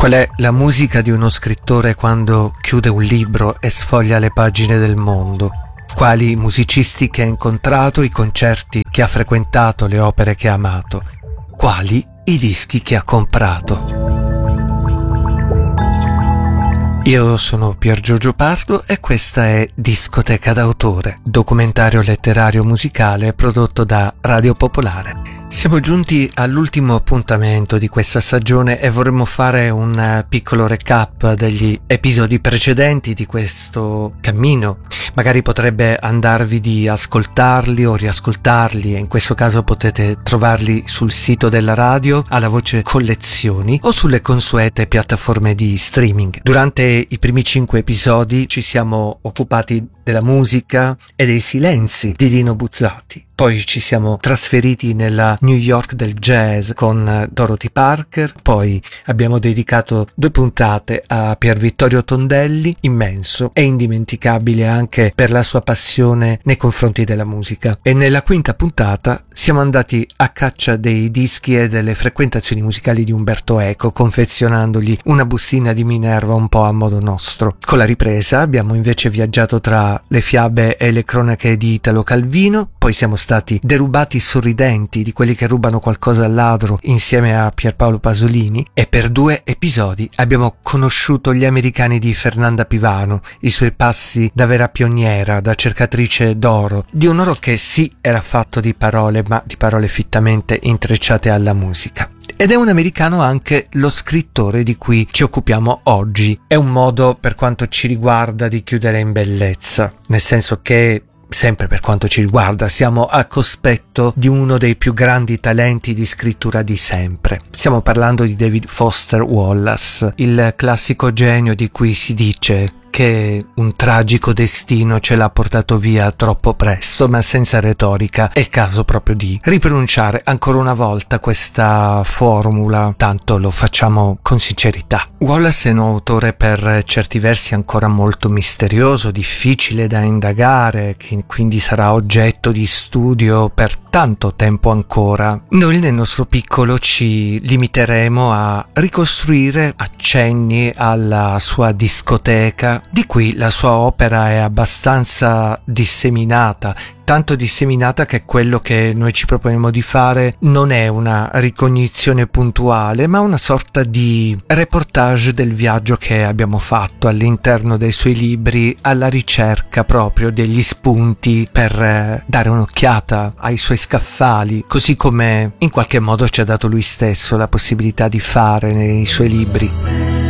Qual è la musica di uno scrittore quando chiude un libro e sfoglia le pagine del mondo? Quali i musicisti che ha incontrato, i concerti che ha frequentato, le opere che ha amato? Quali i dischi che ha comprato? Io sono Pier Giorgio Pardo e questa è Discoteca d'autore, documentario letterario musicale prodotto da Radio Popolare. Siamo giunti all'ultimo appuntamento di questa stagione e vorremmo fare un piccolo recap degli episodi precedenti di questo cammino. Magari potrebbe andarvi di ascoltarli o riascoltarli, e in questo caso potete trovarli sul sito della radio alla voce collezioni o sulle consuete piattaforme di streaming. Durante i primi 5 episodi ci siamo occupati della musica e dei silenzi di Dino Buzzati. Poi ci siamo trasferiti nella New York del jazz con Dorothy Parker, poi abbiamo dedicato 2 puntate a Pier Vittorio Tondelli, immenso e indimenticabile anche per la sua passione nei confronti della musica. E nella 5ª puntata siamo andati a caccia dei dischi e delle frequentazioni musicali di Umberto Eco, confezionandogli una bustina di Minerva un po' a modo nostro. Con la ripresa abbiamo invece viaggiato tra le fiabe e le cronache di Italo Calvino, poi siamo stati derubati sorridenti di quelli che rubano qualcosa al ladro insieme a Pierpaolo Pasolini, e per 2 episodi abbiamo conosciuto gli americani di Fernanda Pivano, i suoi passi da vera pioniera, da cercatrice d'oro, di un oro che sì era fatto di parole, ma di parole fittamente intrecciate alla musica. Ed è un americano anche lo scrittore di cui ci occupiamo oggi. È un modo, per quanto ci riguarda, di chiudere in bellezza, nel senso che, sempre per quanto ci riguarda, siamo al cospetto di uno dei più grandi talenti di scrittura di sempre. Stiamo parlando di David Foster Wallace, il classico genio di cui si dice che un tragico destino ce l'ha portato via troppo presto, ma senza retorica è il caso proprio di ripronunciare ancora una volta questa formula, tanto lo facciamo con sincerità. Wallace è un autore per certi versi ancora molto misterioso, difficile da indagare, che quindi sarà oggetto di studio per tanto tempo ancora. Noi nel nostro piccolo ci limiteremo a ricostruire accenni alla sua discoteca, di cui la sua opera è abbastanza disseminata, tanto disseminata che quello che noi ci proponiamo di fare non è una ricognizione puntuale, ma una sorta di reportage del viaggio che abbiamo fatto all'interno dei suoi libri, alla ricerca proprio degli spunti per dare un'occhiata ai suoi scaffali, così come in qualche modo ci ha dato lui stesso la possibilità di fare nei suoi libri.